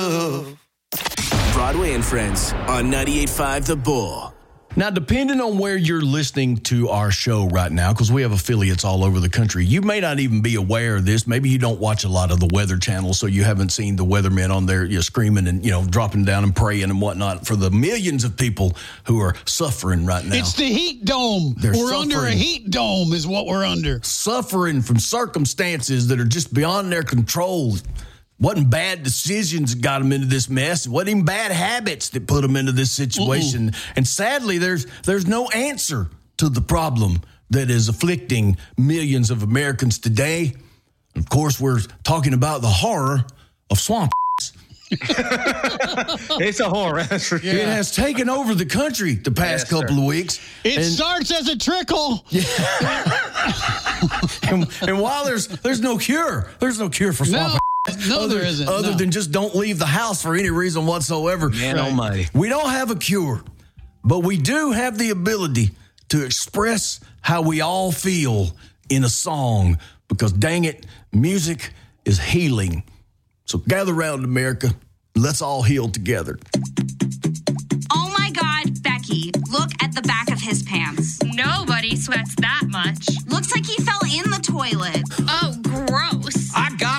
Broadway and Friends on 98.5 The Bull. Now, depending on where you're listening to our show right now, because we have affiliates all over the country, you may not even be aware of this. Maybe you don't watch a lot of the Weather Channel, so you haven't seen the weathermen on there screaming and dropping down and praying and whatnot for the millions of people who are suffering right now. It's the heat dome. We're under a heat dome is what we're under. Suffering from circumstances that are just beyond their control. Wasn't bad decisions that got them into this mess. It wasn't even bad habits that put them into this situation. Mm-mm. And sadly, there's no answer to the problem that is afflicting millions of Americans today. Of course, we're talking about the horror of swamp. It's a horror. That's for sure. It has taken over the country the past couple of weeks. It starts as a trickle. Yeah. and while there's no cure for swamp. No, there isn't. Other than just don't leave the house for any reason whatsoever. Man almighty. We don't have a cure, but we do have the ability to express how we all feel in a song because, dang it, music is healing. So gather around, America. Let's all heal together. Oh, my God, Becky, look at the back of his pants. Nobody sweats that much. Looks like he fell in the toilet.